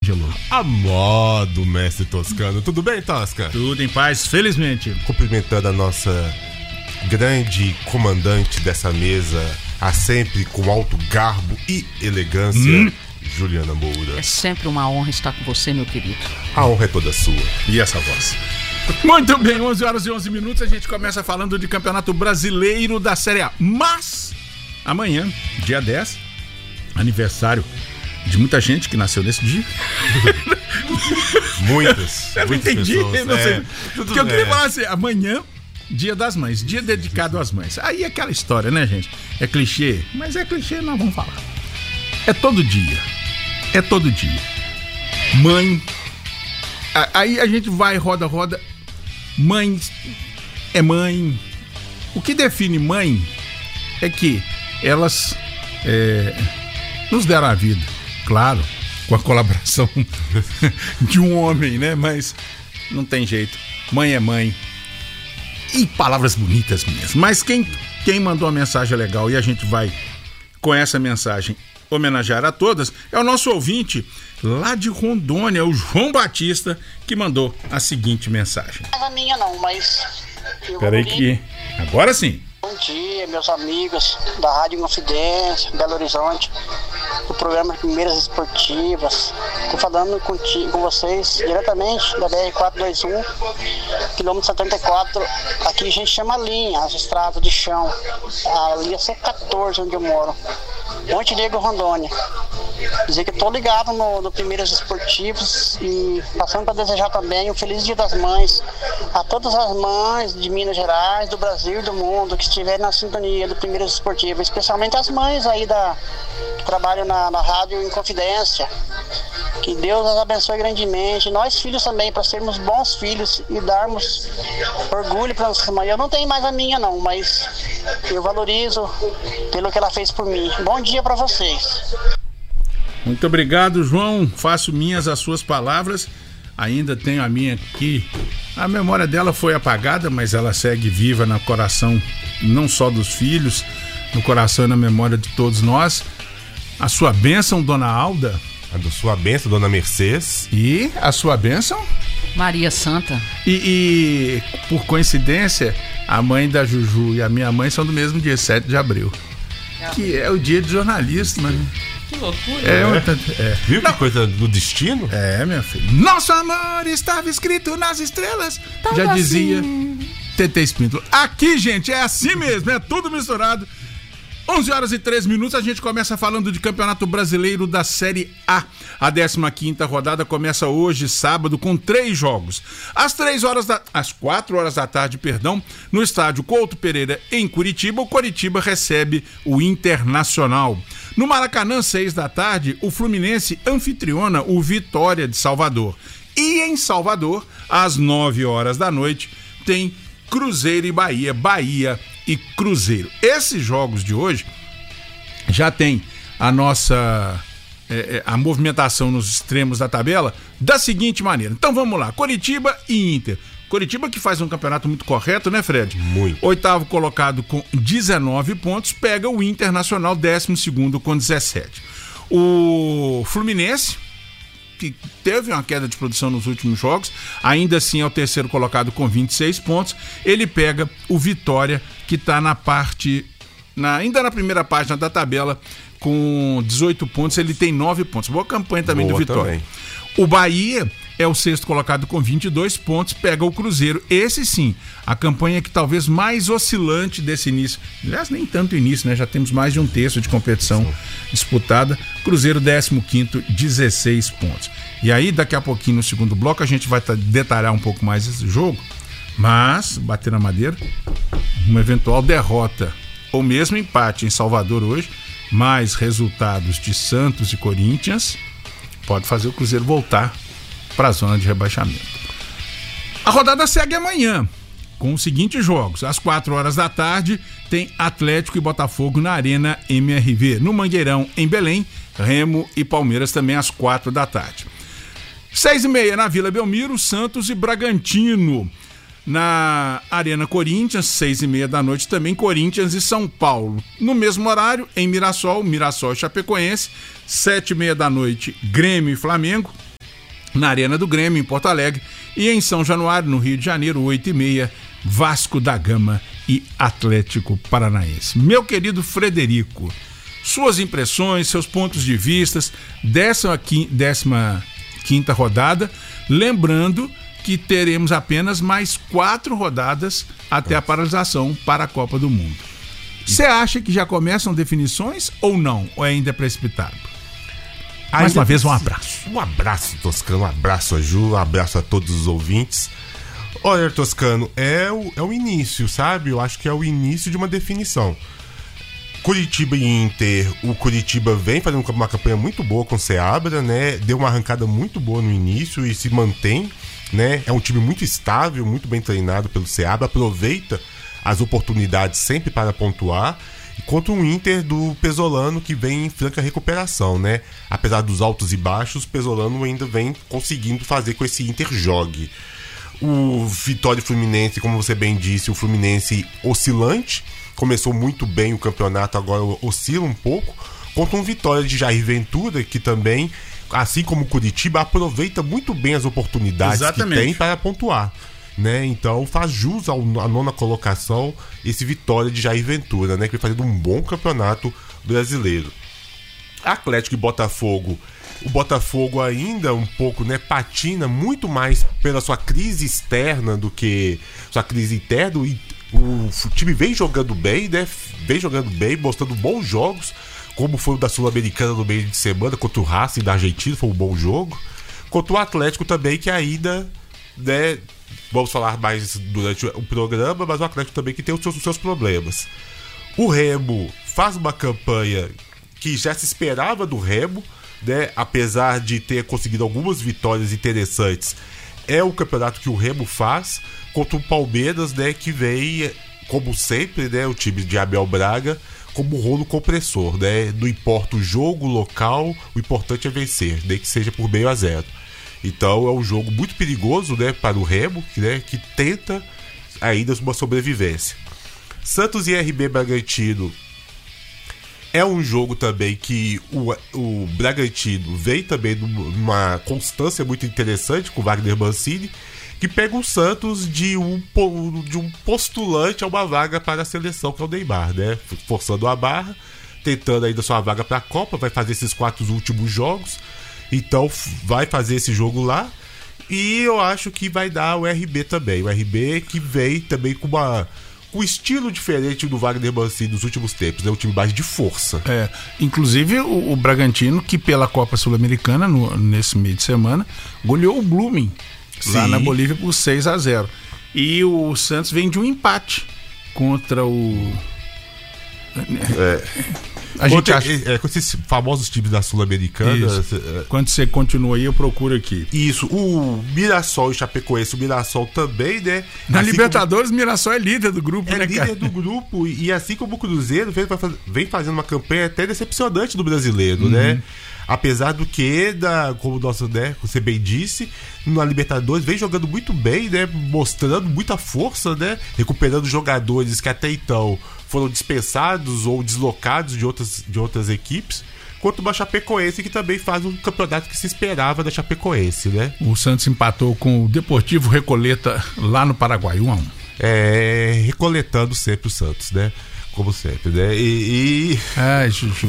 Ângelo. A modo, mestre Toscano. Tudo bem, Tosca? Tudo em paz, felizmente. Cumprimentando a nossa grande comandante dessa mesa, a sempre com alto garbo e elegância, Juliana Moura. É sempre uma honra estar com você, meu querido. A honra é toda sua. E essa voz? Muito bem, 11 horas e 11 minutos, a gente começa falando de Campeonato Brasileiro da Série A. Mas, amanhã, dia 10, aniversário de muita gente que nasceu nesse dia. Muitas. Eu não entendi, pessoas, não sei. Porque eu queria falar assim, amanhã, Dia das Mães, dia dedicado às mães. Aí é aquela história, né, gente? É clichê, mas é clichê, nós vamos falar. É todo dia. É todo dia. Mãe. Aí a gente vai, roda. Mãe é mãe. O que define mãe é que elas nos deram a vida, claro, com a colaboração de um homem, né? Mas não tem jeito. Mãe é mãe. E palavras bonitas mesmo. Mas quem mandou a mensagem legal e a gente vai, com essa mensagem, homenagear a todas, é o nosso ouvinte lá de Rondônia, o João Batista, que mandou a seguinte mensagem. Não é a minha não, mas... Peraí que... Agora sim. Bom dia, meus amigos da Rádio Confidência, Belo Horizonte, do programa Primeiras Esportivas. Estou falando com vocês diretamente da BR-421, quilômetro 74. Aqui a gente chama linha, as estradas de chão. A linha C14, onde eu moro. Monte Negro, Rondônia. Dizer que estou ligado no Primeiras Esportivas e passando para desejar também um feliz Dia das Mães a todas as mães de Minas Gerais, do Brasil e do mundo que estiverem na sintonia do Primeiras Esportivas, especialmente as mães aí que trabalham na Rádio Inconfidência. Que Deus as abençoe grandemente, nós filhos também, para sermos bons filhos e darmos orgulho para nossa mãe. Eu não tenho mais a minha não, mas eu valorizo pelo que ela fez por mim. Bom dia para vocês. Muito obrigado, João. Faço minhas as suas palavras. Ainda tenho a minha aqui. A memória dela foi apagada, mas ela segue viva no coração, não só dos filhos, no coração e na memória de todos nós. A sua bênção, Dona Alda. A sua bênção, Dona Mercedes. E a sua bênção? Maria Santa. E por coincidência, a mãe da Juju e a minha mãe são do mesmo dia, 7 de abril. Que é o dia de jornalista, né? Que loucura. Viu que coisa do destino? É, minha filha. Nosso amor estava escrito nas estrelas. Tão Já assim. dizia TT Espíndola. Aqui, gente, é assim mesmo, é tudo misturado. 11 horas e 3 minutos, a gente começa falando de Campeonato Brasileiro da Série A. A 15ª rodada começa hoje, sábado, com 3 jogos. Às 4 horas da tarde, no estádio Couto Pereira, em Curitiba, o Coritiba recebe o Internacional. No Maracanã, 6 da tarde, o Fluminense anfitriona o Vitória de Salvador. E em Salvador, às 9 horas da noite, tem Cruzeiro e Bahia, Bahia e Cruzeiro. Esses jogos de hoje já tem a nossa a movimentação nos extremos da tabela da seguinte maneira. Então vamos lá, Coritiba e Inter. Coritiba que faz um campeonato muito correto, né, Fred? Muito. 8º colocado com 19 pontos, pega o Internacional 12º com 17. O Fluminense, que teve uma queda de produção nos últimos jogos, ainda assim é o 3º colocado com 26 pontos. Ele pega o Vitória, que está ainda na primeira página da tabela, com 18 pontos. Ele tem 9 pontos. Boa campanha também do Vitória. Também. O Bahia é o 6º colocado com 22 pontos, pega o Cruzeiro. Esse sim, a campanha que talvez mais oscilante desse início. Aliás, nem tanto início, né? Já temos mais de um terço de competição disputada. Cruzeiro 15º, 16 pontos. E aí, daqui a pouquinho, no segundo bloco, a gente vai detalhar um pouco mais esse jogo. Mas, bater na madeira, uma eventual derrota ou mesmo empate em Salvador hoje, mais resultados de Santos e Corinthians, pode fazer o Cruzeiro voltar para a zona de rebaixamento. A rodada segue amanhã, com os seguintes jogos. Às 4 horas da tarde, tem Atlético e Botafogo na Arena MRV. No Mangueirão, em Belém, Remo e Palmeiras também às 4 da tarde. 6h30 na Vila Belmiro, Santos e Bragantino. Na Arena Corinthians, 6h30 da noite também, Corinthians e São Paulo. No mesmo horário, em Mirassol e Chapecoense, 7h30 da noite, Grêmio e Flamengo. na Arena do Grêmio, em Porto Alegre, e em São Januário, no Rio de Janeiro, 8h30, Vasco da Gama e Atlético Paranaense. Meu querido Frederico, suas impressões, seus pontos de vistas, 15ª rodada, lembrando que teremos apenas mais 4 rodadas até a paralisação para a Copa do Mundo. Você acha que já começam definições ou não? Ou ainda é precipitado? Mais uma vez, um abraço. Um abraço, Toscano. Um abraço a Ju, um abraço a todos os ouvintes. Olha, Toscano, é o início, sabe? Eu acho que é o início de uma definição. Curitiba e Inter, o Curitiba vem fazendo uma campanha muito boa com o Seabra, né? Deu uma arrancada muito boa no início e se mantém, né? É um time muito estável, muito bem treinado pelo Seabra, aproveita as oportunidades sempre para pontuar. Contra um Inter do Pesolano que vem em franca recuperação, né? Apesar dos altos e baixos, o Pesolano ainda vem conseguindo fazer com esse Inter jogue. O Vitória e Fluminense, como você bem disse, o Fluminense oscilante, começou muito bem o campeonato, agora oscila um pouco. Contra um Vitória de Jair Ventura, que também, assim como o Curitiba, aproveita muito bem as oportunidades que tem para pontuar, né? Então faz jus à 9ª colocação esse Vitória de Jair Ventura, né? Que vem fazendo um bom campeonato brasileiro. Atlético e Botafogo. O Botafogo ainda um pouco, né, patina muito mais pela sua crise externa do que sua crise interna. O time vem jogando bem, né? Vem jogando bem, mostrando bons jogos, como foi o da Sul-Americana no meio de semana contra o Racing da Argentina, foi um bom jogo. Contra o Atlético também, que ainda, né, vamos falar mais durante o programa, mas o Atlético também que tem os seus problemas. O Remo faz uma campanha que já se esperava do Remo, né? Apesar de ter conseguido algumas vitórias interessantes, é o campeonato que o Remo faz contra o Palmeiras, né? Que vem, como sempre, né? O time de Abel Braga como rolo compressor, né? Não importa o jogo, o local, o importante é vencer, nem que seja por 0-0. Então é um jogo muito perigoso, né, para o Remo, né, que tenta ainda uma sobrevivência. Santos e RB Bragantino é um jogo também que o Bragantino vem também numa constância muito interessante com o Wagner Mancini, que pega o Santos de um postulante a uma vaga para a seleção, que é o Neymar, né? Forçando a barra, tentando ainda sua vaga para a Copa, vai fazer esses 4 últimos jogos, então vai fazer esse jogo lá, e eu acho que vai dar o RB também. O RB que vem também com um estilo diferente do Wagner Mancini nos últimos tempos, né? Um time mais de força. Inclusive o Bragantino, que pela Copa Sul-Americana, nesse meio de semana, goleou o Blooming lá na Bolívia por 6-0. E o Santos vem de um empate contra o... A gente acha... com esses famosos times da Sul-Americana. Quando você continua aí, eu procuro aqui. Isso, o Mirassol e o Chapecoense, o Mirassol também, né? Na assim Libertadores, o Mirassol é líder do grupo, né, líder do grupo, e assim como o Cruzeiro vem fazendo uma campanha até decepcionante do brasileiro, né? Apesar do que, como o nosso, né, você bem disse, na Libertadores vem jogando muito bem, né? Mostrando muita força, né? Recuperando jogadores que até então foram dispensados ou deslocados de outras equipes, quanto o Chapecoense, que também faz um campeonato que se esperava da Chapecoense, né? O Santos empatou com o Deportivo Recoleta lá no Paraguai, 1-1. Recoletando sempre o Santos, né? Como sempre, né? Ai, Juju.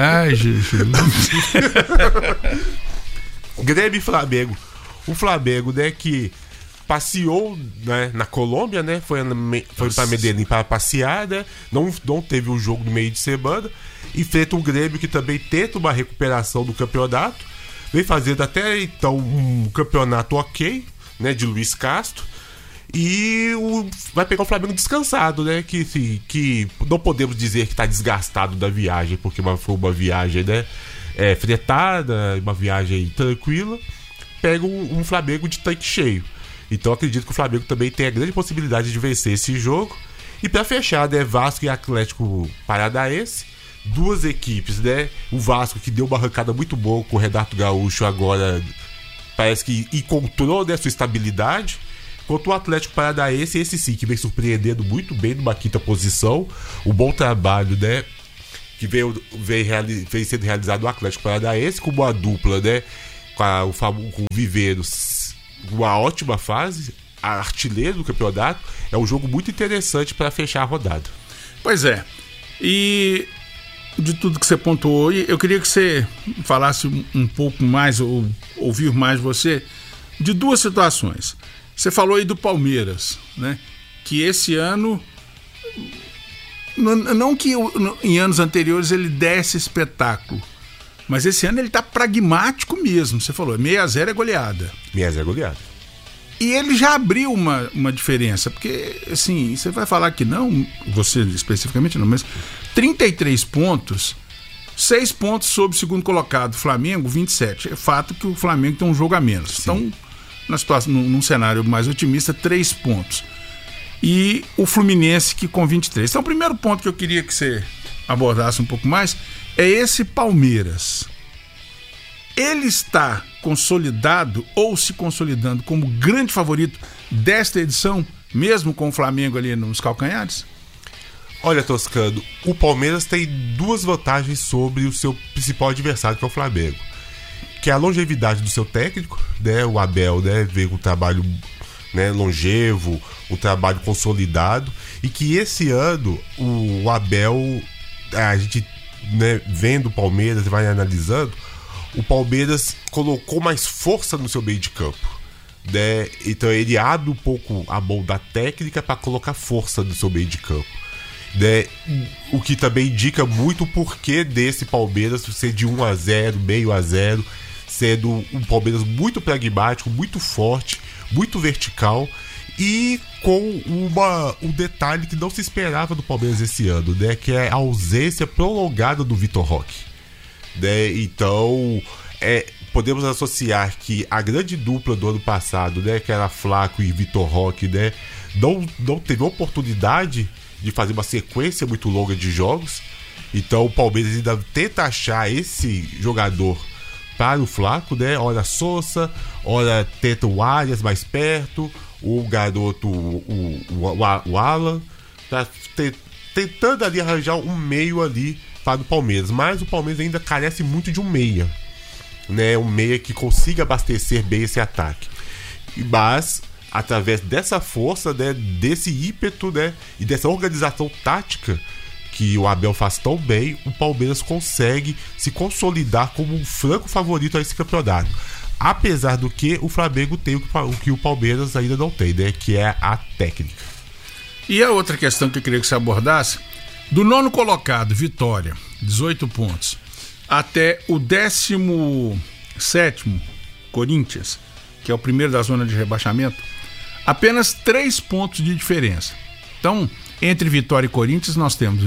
Grêmio e Flamengo. O Flamengo, né, que passeou, né, na Colômbia, né? Foi para Medellín para passear, né? Não teve um jogo no meio de semana. Enfrenta um Grêmio que também tenta uma recuperação do campeonato. Vem fazendo até então um campeonato ok, né? De Luiz Castro. E vai pegar o Flamengo descansado, né? Que não podemos dizer que está desgastado da viagem, porque foi uma viagem, né, fretada, uma viagem tranquila. Pega um Flamengo de tanque cheio. Então acredito que o Flamengo também tem a grande possibilidade de vencer esse jogo. E para fechar, né, Vasco e Atlético Paranaense, 2 equipes, né? O Vasco que deu uma arrancada muito boa com o Renato Gaúcho, agora parece que encontrou, né, sua estabilidade. Quanto o Atlético Paranaense, esse sim, que vem surpreendendo muito bem numa 5ª posição. O bom trabalho, né, que vem sendo realizado no Atlético Paranaense, como uma dupla, né, com o Viveiro, uma ótima fase, artilheiro do campeonato. É um jogo muito interessante para fechar a rodada. Pois é. E de tudo que você pontuou, eu queria que você falasse um pouco mais, ou ouvir mais você, de duas situações. Você falou aí do Palmeiras, né? Que esse ano, não que em anos anteriores ele desse espetáculo, mas esse ano ele tá pragmático mesmo. Você falou, 6-0 é goleada. 6-0 é goleada. E ele já abriu uma diferença, porque, assim, você vai falar que não, você especificamente não, mas 33 pontos, 6 pontos sobre o segundo colocado, Flamengo, 27. É fato que o Flamengo tem um jogo a menos. Sim. Então, na situação, num cenário mais otimista, 3 pontos. E o Fluminense que com 23. Então, o primeiro ponto que eu queria que você abordasse um pouco mais é esse Palmeiras. Ele está consolidado ou se consolidando como grande favorito desta edição, mesmo com o Flamengo ali nos calcanhares? Olha, Toscano, o Palmeiras tem duas vantagens sobre o seu principal adversário, que é o Flamengo. Que é a longevidade do seu técnico, né? O Abel, né, veio com um trabalho, né, longevo, um trabalho consolidado, e que esse ano o Abel, a gente, né, vendo o Palmeiras e vai analisando, o Palmeiras colocou mais força no seu meio de campo, né? Então ele abre um pouco a mão da técnica para colocar força no seu meio de campo, né? O que também indica muito o porquê desse Palmeiras ser de 1-0, meio a 0, sendo um Palmeiras muito pragmático, muito forte, muito vertical, e com um detalhe que não se esperava do Palmeiras esse ano, né? Que é a ausência prolongada do Vitor Roque. Né? Então, podemos associar que a grande dupla do ano passado, né, que era Flaco e Vitor Roque, né, não teve oportunidade de fazer uma sequência muito longa de jogos. Então o Palmeiras ainda tenta achar esse jogador para o Flaco, né? Ora Sousa, ora tenta o Arias mais perto, o garoto, o Alan, tá tentando ali arranjar um meio ali para o Palmeiras, mas o Palmeiras ainda carece muito de um meia, né? Um meia que consiga abastecer bem esse ataque. Mas através dessa força, né, desse ímpeto, né, e dessa organização tática que o Abel faz tão bem, o Palmeiras consegue se consolidar como um franco favorito a esse campeonato. Apesar do que o Flamengo tem o que o Palmeiras ainda não tem, né, que é a técnica. E a outra questão que eu queria que você abordasse, do 9º colocado, Vitória, 18 pontos, até o 17º, Corinthians, que é o primeiro da zona de rebaixamento, apenas 3 pontos de diferença. Então, entre Vitória e Corinthians, nós temos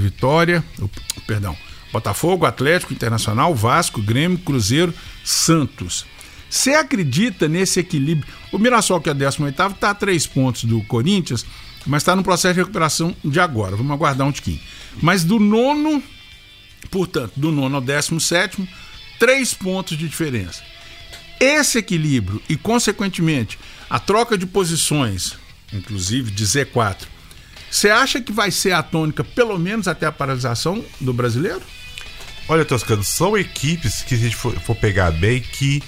Botafogo, Atlético, Internacional, Vasco, Grêmio, Cruzeiro, Santos. Você acredita nesse equilíbrio? O Mirassol, que é 18º, está a 3 pontos do Corinthians, mas está no processo de recuperação de agora. Vamos aguardar um tiquinho. Mas do 9º, portanto, do 9º ao 17º, 3 pontos de diferença. Esse equilíbrio e, consequentemente, a troca de posições, inclusive de Z4, você acha que vai ser a tônica, pelo menos até a paralisação do brasileiro? Olha, Toscano, são equipes que, se a gente for pegar bem, que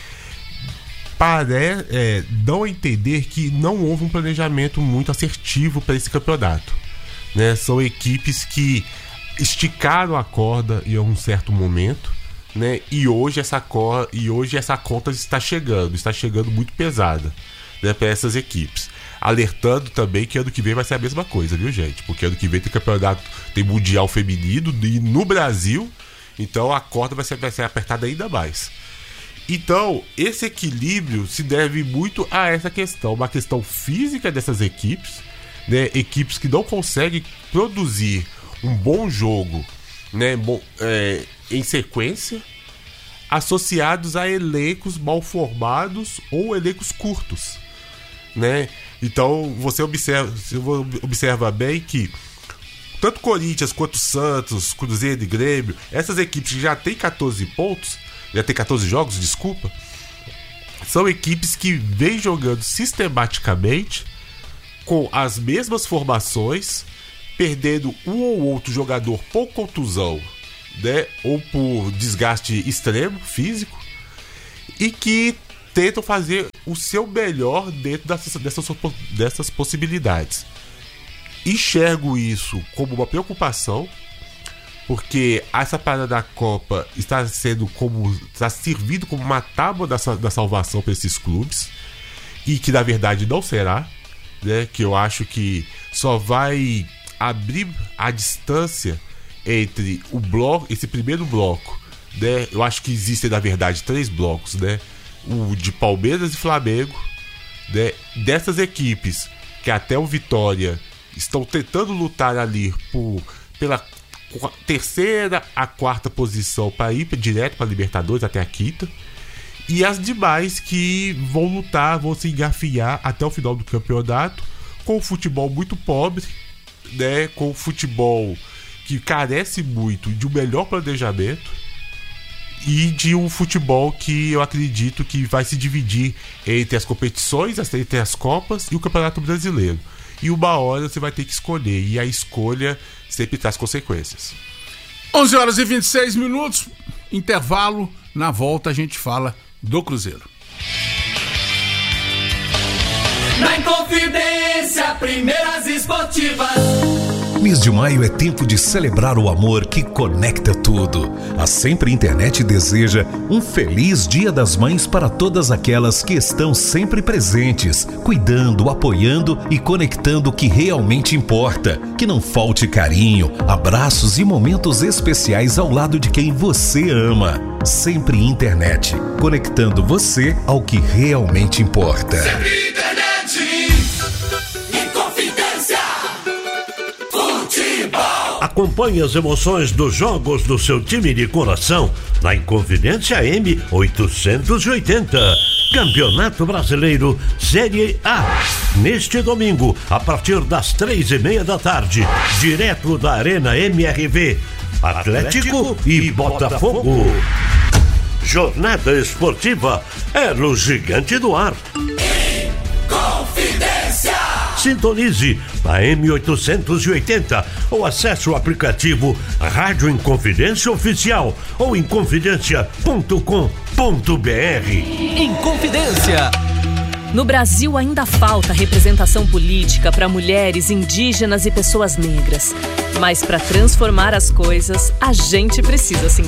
dão a entender que não houve um planejamento muito assertivo para esse campeonato, né? São equipes que esticaram a corda em um certo momento, né? E hoje essa conta está chegando muito pesada, né, para essas equipes. Alertando também que ano que vem vai ser a mesma coisa, viu, gente? Porque ano que vem tem campeonato, tem mundial feminino e no Brasil, então a corda vai ser apertada ainda mais. Então, esse equilíbrio se deve muito a essa questão, uma questão física dessas equipes, né? Equipes que não conseguem produzir um bom jogo, né, em sequência, associados a elencos mal formados ou elencos curtos, né? Então você observa bem que tanto Corinthians quanto Santos, Cruzeiro e Grêmio, essas equipes que já têm 14 pontos, já tem 14 jogos, desculpa, são equipes que vêm jogando sistematicamente com as mesmas formações, perdendo um ou outro jogador por contusão, né, ou por desgaste extremo físico, e que tentam fazer o seu melhor dentro dessas possibilidades. Enxergo isso como uma preocupação, porque essa parada da Copa está servindo como uma tábua da salvação para esses clubes, e que na verdade não será, né? Que eu acho que só vai abrir a distância entre esse primeiro bloco, né? Eu acho que existem na verdade 3 blocos, né? O de Palmeiras e Flamengo, né? Dessas equipes que até o Vitória estão tentando lutar ali pela terceira a quarta posição para ir direto para a Libertadores até a quinta, e as demais que vão lutar, vão se engafiar até o final do campeonato com o futebol muito pobre, né? Com o futebol que carece muito de um melhor planejamento e de um futebol que eu acredito que vai se dividir entre as competições, entre as Copas e o Campeonato Brasileiro. E uma hora você vai ter que escolher, e a escolha sempre traz consequências. 11h26, intervalo. Na volta a gente fala do Cruzeiro. Na Inconfidência, primeiras esportivas. Mês de maio é tempo de celebrar o amor que conecta tudo. A Sempre Internet deseja um feliz Dia das Mães para todas aquelas que estão sempre presentes, cuidando, apoiando e conectando o que realmente importa. Que não falte carinho, abraços e momentos especiais ao lado de quem você ama. Sempre Internet, conectando você ao que realmente importa. Sempre Internet. Acompanhe as emoções dos jogos do seu time de coração na Inconfidência M880. Campeonato Brasileiro Série A. Neste domingo, a partir das 3:30 da tarde, direto da Arena MRV. Atlético e Botafogo. Jornada esportiva é no Gigante do Ar. Inconfidência. Sintonize a M880 ou acesse o aplicativo Rádio Inconfidência Oficial ou inconfidencia.com.br. Inconfidência. No Brasil ainda falta representação política para mulheres, indígenas e pessoas negras. Mas para transformar as coisas, a gente precisa se